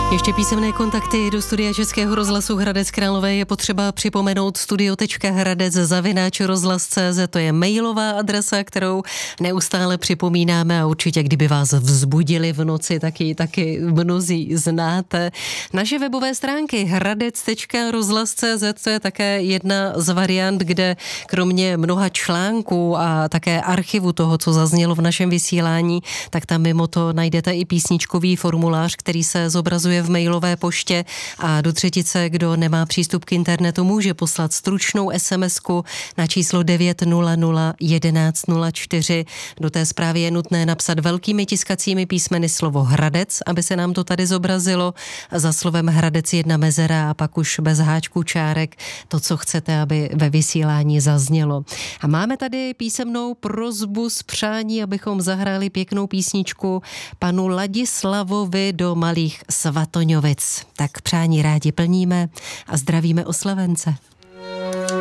Ještě písemné kontakty do studia Českého rozhlasu Hradec Králové je potřeba připomenout studio.hradec@rozhlas.cz, to je mailová adresa, kterou neustále připomínáme a určitě, kdyby vás vzbudili v noci, taky mnozí znáte. Naše webové stránky hradec.rozhlas.cz, to je také jedna z variant, kde kromě mnoha článků a také archivu toho, co zaznělo v našem vysílání, tak tam mimo to najdete i písničkový formulář, který se zobrazuje v mailové poště a do třetice, kdo nemá přístup k internetu, může poslat stručnou SMS-ku na číslo 900 1104. Do té zprávy je nutné napsat velkými tiskacími písmeny slovo Hradec, aby se nám to tady zobrazilo. Za slovem Hradec jedna mezera a pak už bez háčků čárek to, co chcete, aby ve vysílání zaznělo. A máme tady písemnou prosbu s přání, abychom zahráli pěknou písničku panu Ladislavovi do Malých Svatoňovic. Tak přání rádi plníme a zdravíme oslavence.